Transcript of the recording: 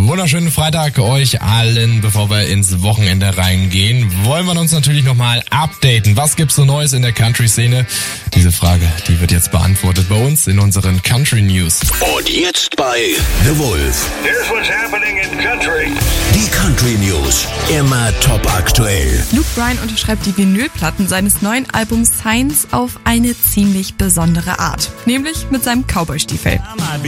Wunderschönen Freitag euch allen. Bevor wir ins Wochenende reingehen, wollen wir uns natürlich nochmal updaten. Was gibt's so Neues in der Country-Szene? Diese Frage, die wird jetzt beantwortet bei uns in unseren Country News. Und jetzt bei The Wolf. Here's what's happening in country. Die Country News. Immer top aktuell. Luke Bryan unterschreibt die Vinylplatten seines neuen Albums Signs auf eine ziemlich besondere Art. Nämlich mit seinem Cowboy-Stiefel.